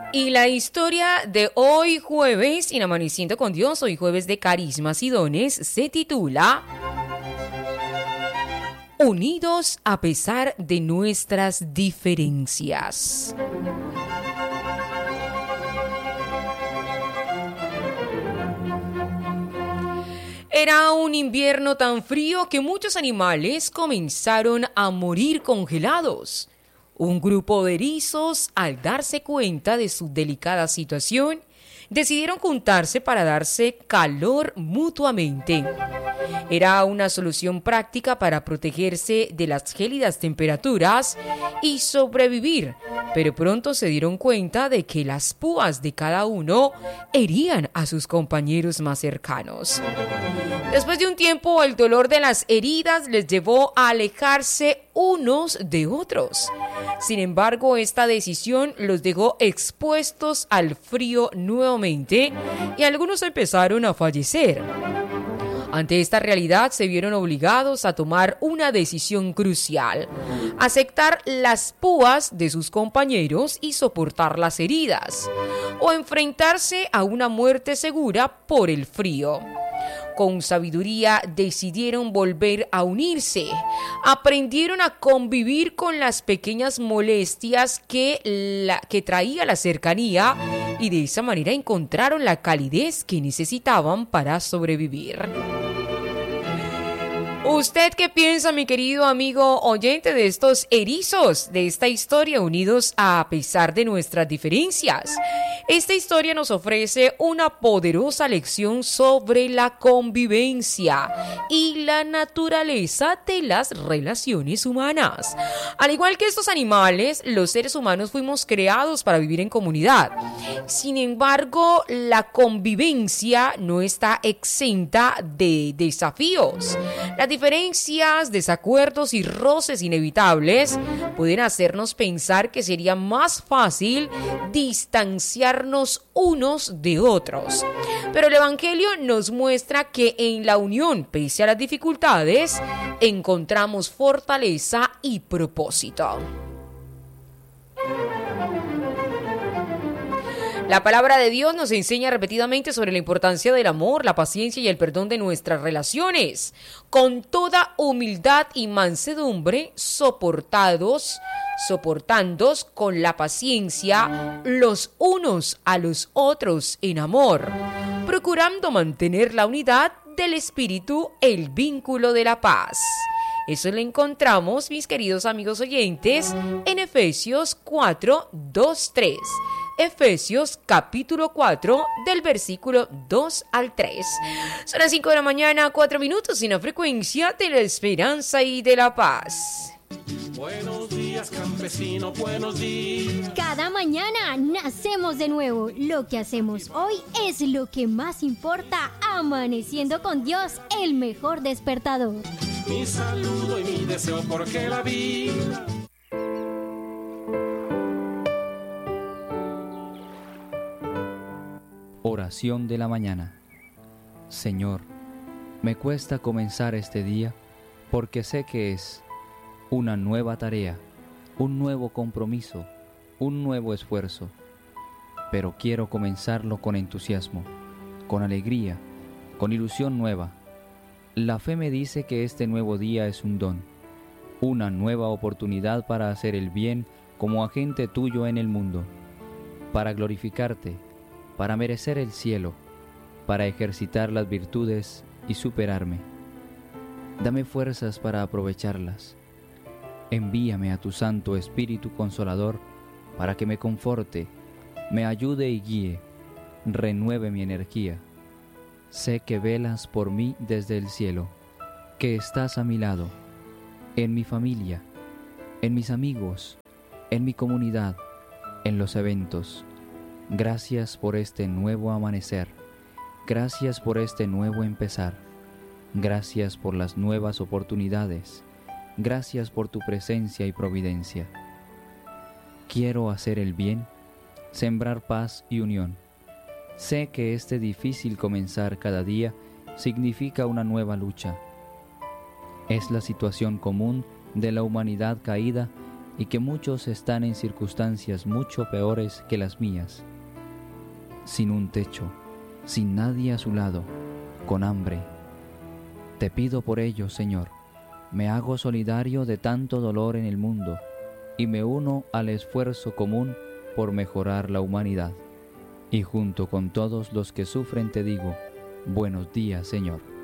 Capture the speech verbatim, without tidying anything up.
Y la historia de hoy jueves, en Amaneciendo con Dios, hoy jueves de Carismas y Dones, se titula Unidos a pesar de nuestras diferencias. Era un invierno tan frío que muchos animales comenzaron a morir congelados. Un grupo de erizos, al darse cuenta de su delicada situación, decidieron juntarse para darse calor mutuamente. Era una solución práctica para protegerse de las gélidas temperaturas y sobrevivir, pero pronto se dieron cuenta de que las púas de cada uno herían a sus compañeros más cercanos. Después de un tiempo, el dolor de las heridas les llevó a alejarse unos de otros. Sin embargo, esta decisión los dejó expuestos al frío nuevamente y algunos empezaron a fallecer. Ante esta realidad se vieron obligados a tomar una decisión crucial: aceptar las púas de sus compañeros y soportar las heridas, o enfrentarse a una muerte segura por el frío. Con sabiduría decidieron volver a unirse. Aprendieron a convivir con las pequeñas molestias que, la, que traía la cercanía y de esa manera encontraron la calidez que necesitaban para sobrevivir. ¿Usted qué piensa, mi querido amigo oyente, de estos erizos, de esta historia, unidos a pesar de nuestras diferencias? Esta historia nos ofrece una poderosa lección sobre la convivencia y la naturaleza de las relaciones humanas. Al igual que estos animales, los seres humanos fuimos creados para vivir en comunidad. Sin embargo, la convivencia no está exenta de desafíos. Las diferencias, desacuerdos y roces inevitables pueden hacernos pensar que sería más fácil distanciarnos unos de otros. Pero el Evangelio nos muestra que en la unión, pese a las dificultades, encontramos fortaleza y propósito. La palabra de Dios nos enseña repetidamente sobre la importancia del amor, la paciencia y el perdón de nuestras relaciones. Con toda humildad y mansedumbre, soportados, soportándoos con la paciencia los unos a los otros en amor, procurando mantener la unidad del espíritu, el vínculo de la paz. Eso lo encontramos, mis queridos amigos oyentes, en Efesios cuatro, dos, tres. Efesios capítulo cuatro del versículo dos al tres. Son las cinco de la mañana, cuatro minutos en la frecuencia de la esperanza y de la paz. Buenos días, campesino, buenos días. Cada mañana nacemos de nuevo. Lo que hacemos hoy es lo que más importa. Amaneciendo con Dios, el mejor despertador. Mi saludo y mi deseo porque la vida... Oración de la mañana. Señor, me cuesta comenzar este día porque sé que es una nueva tarea, un nuevo compromiso, un nuevo esfuerzo, pero quiero comenzarlo con entusiasmo, con alegría, con ilusión nueva. La fe me dice que este nuevo día es un don, una nueva oportunidad para hacer el bien como agente tuyo en el mundo, para glorificarte, para merecer el cielo, para ejercitar las virtudes y superarme. Dame fuerzas para aprovecharlas. Envíame a tu Santo Espíritu Consolador para que me conforte, me ayude y guíe, renueve mi energía. Sé que velas por mí desde el cielo, que estás a mi lado, en mi familia, en mis amigos, en mi comunidad, en los eventos. Gracias por este nuevo amanecer. Gracias por este nuevo empezar. Gracias por las nuevas oportunidades. Gracias por tu presencia y providencia. Quiero hacer el bien, sembrar paz y unión. Sé que este difícil comenzar cada día significa una nueva lucha. Es la situación común de la humanidad caída y que muchos están en circunstancias mucho peores que las mías, sin un techo, sin nadie a su lado, con hambre. Te pido por ellos, Señor, me hago solidario de tanto dolor en el mundo y me uno al esfuerzo común por mejorar la humanidad. Y junto con todos los que sufren te digo, buenos días, Señor.